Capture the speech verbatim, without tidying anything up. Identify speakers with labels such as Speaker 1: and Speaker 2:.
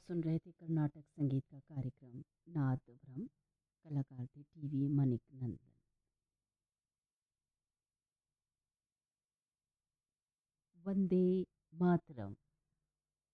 Speaker 1: सुन रहे थे कर्नाटक संगीत का कार्यक्रम नाद ब्रह्म। कलाकार थे टीवी मणिक नंदन। वंदे मातरम।